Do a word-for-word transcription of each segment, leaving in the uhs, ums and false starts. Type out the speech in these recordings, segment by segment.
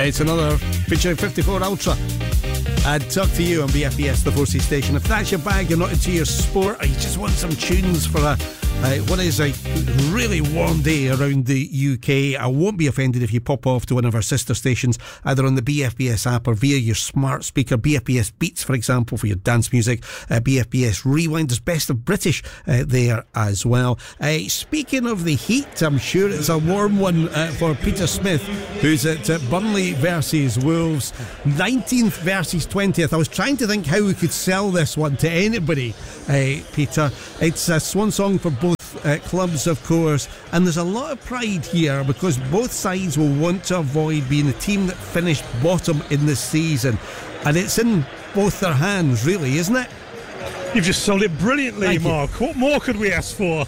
It's another featuring fifty-four Ultra. I'd talk to you on B F B S, the four C station. If that's your bag, you're not into your sport, or you just want some tunes for a uh, what is a really warm day around the U K, I won't be offended if you pop off to one of our sister stations, either on the B F B S app or via your smart speaker. B F B S Beats, for example, for your dance music. Uh, B F B S Rewind, there's Best of British uh, there as well. Uh, speaking of the heat, I'm sure it's a warm one uh, for Peter Smith, who's at uh, Burnley versus Wolves. nineteenth versus twentieth. I was trying to think how we could sell this one to anybody, uh, Peter. It's a swan song for both uh, clubs, of course, and there's a lot of pride here because both sides will want to avoid being the team that finished bottom in this season, and it's in both their hands, really, isn't it? You've just sold it brilliantly, Thank Mark. you. What more could we ask for?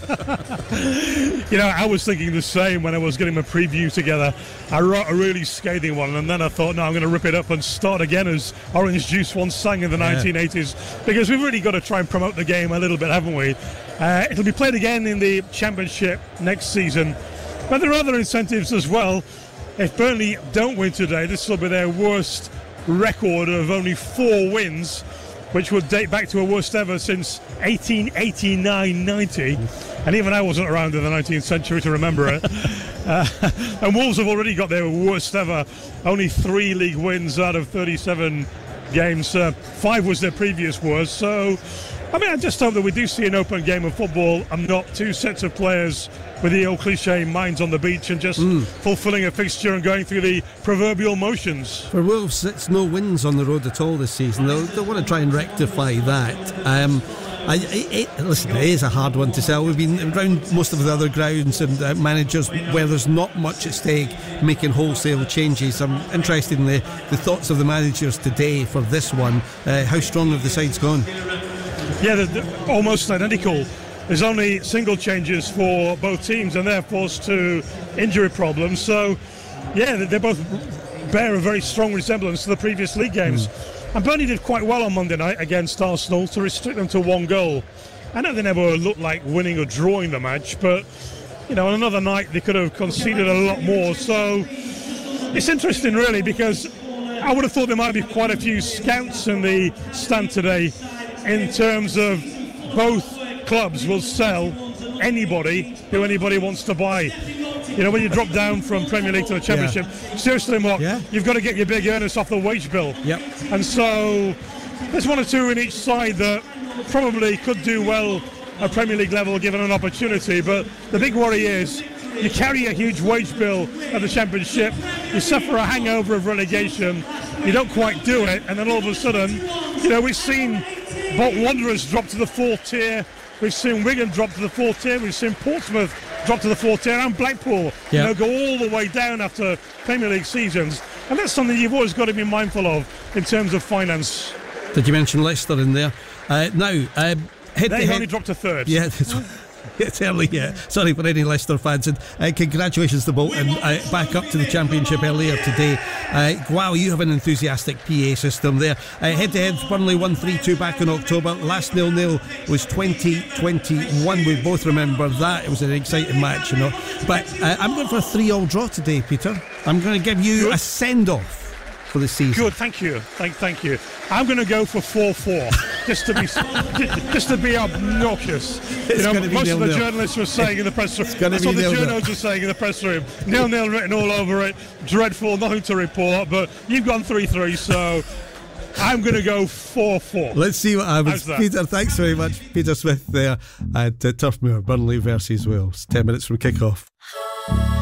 You know, I was thinking the same when I was getting my preview together. I wrote a really scathing one, and then I thought, no, I'm going to rip it up and start again as Orange Juice once sang in the yeah. nineteen eighties, because we've really got to try and promote the game a little bit, haven't we? Uh, it'll be played again in the Championship next season, but there are other incentives as well. If Burnley don't win today, this will be their worst record of only four wins, which would date back to a worst ever since eighteen eighty-nine ninety, and even I wasn't around in the nineteenth century to remember it. uh, and Wolves have already got their worst ever, only three league wins out of thirty-seven games. Uh, five was their previous worst. So, I mean, I just hope that we do see an open game of football and not two sets of players with the old cliche minds on the beach and just mm. fulfilling a fixture and going through the proverbial motions. For Wolves, it's no wins on the road at all this season. They'll, they'll want to try and rectify that. Um, I, it, it, listen, it is a hard one to sell. We've been around most of the other grounds and uh, managers where there's not much at stake making wholesale changes. I'm interested in the, the thoughts of the managers today for this one. Uh, how strong have the sides gone? Yeah, they're, they're almost identical. There's only single changes for both teams, and they're forced to injury problems. So, yeah, they both bear a very strong resemblance to the previous league games. Mm. And Burnley did quite well on Monday night against Arsenal to restrict them to one goal. I know they never looked like winning or drawing the match, but, you know, on another night they could have conceded a lot more. So it's interesting, really, because I would have thought there might be quite a few scouts in the stand today in terms of both clubs will sell anybody who anybody wants to buy. You know, when you drop down from Premier League to the Championship, yeah. seriously, Mark, yeah. you've got to get your big earners off the wage bill. Yep. And so there's one or two in each side that probably could do well at Premier League level given an opportunity, but the big worry is you carry a huge wage bill at the Championship, you suffer a hangover of relegation, you don't quite do it, and then all of a sudden, you know, we've seen Bolton Wanderers drop to the fourth tier, we've seen Wigan drop to the fourth tier, we've seen Portsmouth drop to the fourth tier, and Blackpool yeah. you know, go all the way down after Premier League seasons. And that's something you've always got to be mindful of in terms of finance. Did you mention Leicester in there? Uh, now, uh, head they to head, only dropped to third. Yeah, that's it's early, yeah. Sorry for any Leicester fans. And uh, congratulations to Bolton. Uh, back up to the Championship earlier today. Uh, wow, you have an enthusiastic P A system there. Uh, head-to-head, Burnley one three two back in October. Last nil-nil was twenty twenty-one. We both remember that. It was an exciting match, you know. But uh, I'm going for a three-all draw today, Peter. I'm going to give you Good. a send-off for the season. Good, thank you. Thank, thank you. I'm going to go for four four, just to be just to be obnoxious. It's you know, be most nil, of the nil. journalists were saying in the press room. That's what the nil, journalists were saying in the press room. Nil nil written all over it. Dreadful, nothing to report. But you've gone three three, so I'm going to go four four. Let's see what happens. Peter, thanks very much. Peter Smith there at uh, Turfmoor, Burnley versus Wales. Ten minutes from kick-off.